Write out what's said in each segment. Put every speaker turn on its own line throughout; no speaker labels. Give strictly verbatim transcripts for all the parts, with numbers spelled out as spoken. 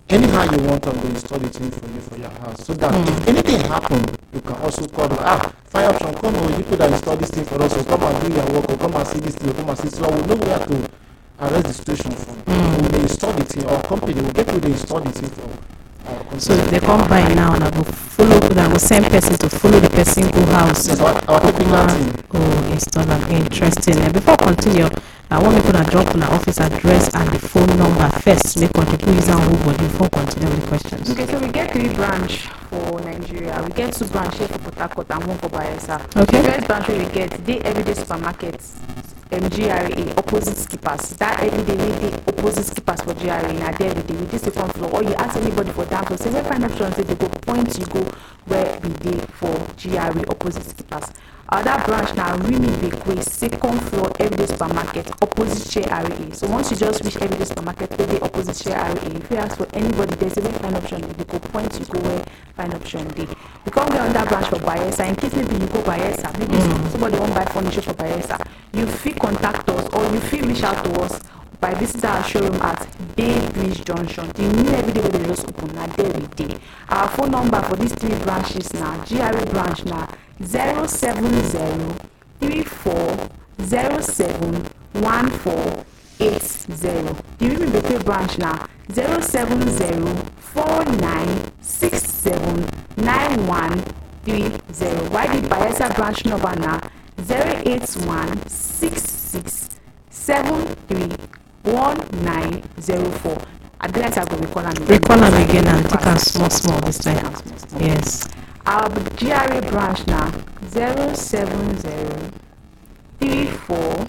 anyhow you want them to install it in for you for your house, so that mm. if anything happen, you can also call them. Ah, fire option, come on, you could have installed this thing for us, or come and do your work, or come and see this thing, or come and see. So I will know where to arrest the situation from. Mm. When they install the thing, our company will get you to install the thing for.
So they come by now and I will follow, I will send person to follow the person who house.
Yes, our, our team.
Oh, install them. Interesting. And before I continue, I want me to drop on our office address and the phone number first. Make on the police and who body before continue with the questions.
Okay, so we get three branch for Nigeria. We get two branches for Port Harcourt and one for Bayelsa.
Okay.
The first branch we get, the everyday supermarkets. Um, G R A opposite skippers. That everyday we the opposite skippers for G R A na there everyday. We just the front floor. Or you ask anybody for that floor. Say where find options they go point you go where we dey for G R A opposite skippers. Other branch now Rimi Bakery, second floor everyday supermarket opposite G R A. So once you just reach everyday supermarket, everyday opposite G R A. If you ask for anybody, there's a find option. They go point you go where find option day. You come get on that branch for Bayelsa. In case maybe you go Bayelsa, maybe mm. somebody won't buy furniture for Bayelsa. You feel contact us or you feel reach out to us by visiting our showroom at Bay Bridge Junction. The new everyday we just open na there we dey. Our phone number for these three branches now, G R A branch now zero seven zero three four zero seven one four eight zero. The Rimi Bakery branch now zero seven zero four nine six seven nine one three zero. While the Bayelsa branch number now zero eight one six six seven three one nine zero four. Address I go recall them again.
Recall them again and take us small small this time. Yes.
Our G R A branch now zero seven zero three four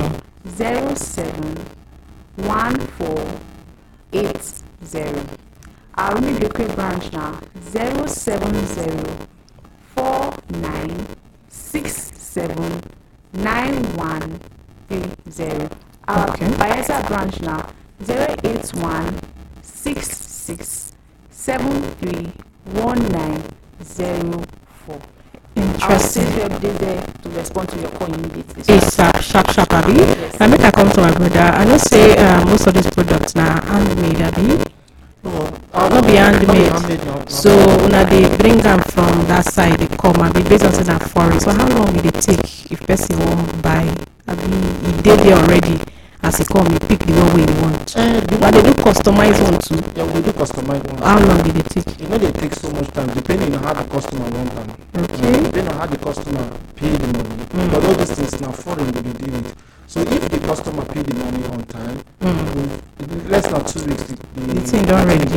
zero seven one four eight zero. Our Rimi Bakery branch now zero seven zero four nine six seven nine one three zero. Our okay. Bayelsa branch now zero eight one six six seven three one nine zero four.
Interesting.
I'll send you there to respond to your call immediately.
It's sharp, sharp, sharp, Abi. Yes. I make I come to my brother. I know say uh, most of these products now handmade, Abi.
Oh, uh,
not be handmade.
No, no.
So now they bring them from that side. They come and be based on say that foreign. So how long will it take if person won't buy? Abi, he did there already. As he come, he pick the one way he want.
Uh, the
but they do customize one too.
Yeah, we do customize one.
How long did it take?
You know, they take so much time depending on how the customer want them.
Okay.
You know, depending on how the customer pay the money. Mm. But all these things now foreign they be doing it. So if the customer pay the money on time, mm. in less than two weeks, the, the,
the thing don't already.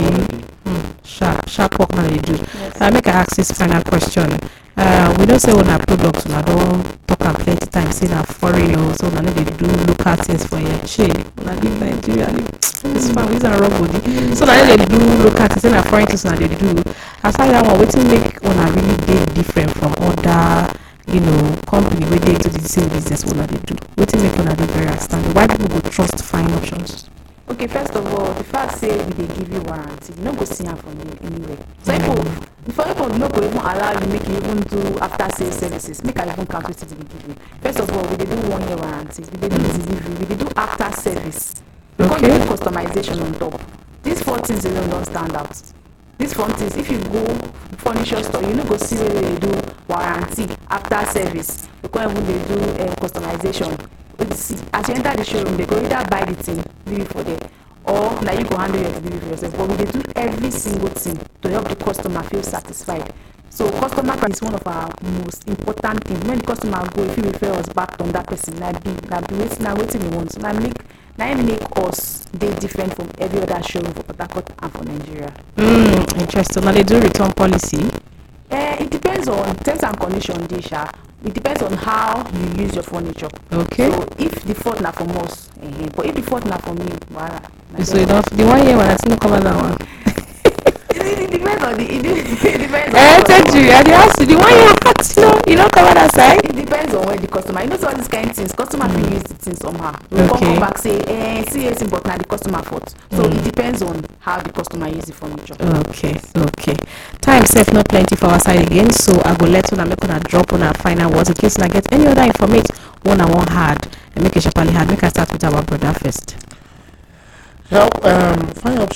Mm. Sharp, sharp work now they do. Yes. I make I ask this final question. Uh, we don't say on our products, I don't talk and plenty times say that foreign or so now they do local things for your chain. When I live Nigeria, it's fine, we are wrong body. So now they do local things, and foreign things now they do. Aside that one, what to make one really dey different from other, you know, company where they do the same business what they do. What to make one do very outstanding? Why people go trust find options?
Okay, first of all, the fact say we they give you warranty, you no go see am from anywhere. So mm-hmm. Before people no go even allow you make you even do after sales services, make I even calculate it to give you. First of all, we they do one year warranty, we they do delivery, we they do after service. We okay. Can't do customization on top. These four things alone don't stand out. These four things, if you go furniture store, you no go see where they do warranty after service. You can't even they do uh, customization. It's, as you enter the showroom, they go either buy the thing, leave it for there, or now you go handle your delivery for yourself. But we do every single thing to help the customer feel satisfied. So customer is one of our most important things. When the customer go, if you refer us back on that person, now be now be waiting, now waiting he wants. Now make now make us they different from every other showroom for Port Harcourt and for Nigeria.
Mm, interesting. Now they do return policy.
Uh, it depends on terms and conditions, Disha. It depends on how you use your furniture.
Okay.
So if the fault na from us, uh, but if the fault na from you, voilà.
So enough. The one year when I still cover that one.
it, it depends on the. It, it depends.
I on tell you, and the house, the one year hat, you know, you don't cover that side.
It depends on where the customer. You know, so all these kind of things. Customer mm. can use the thing somehow. We
okay.
come, come back say, eh, see anything, but now the customer fault. So mm. it depends on how the customer use the furniture.
Okay, okay. Time safe, not plenty for our side again. So I will let you make on a drop on our final words in case I get any other information one I want hard and make it sharply hard. Make I start with our brother first.
Help um find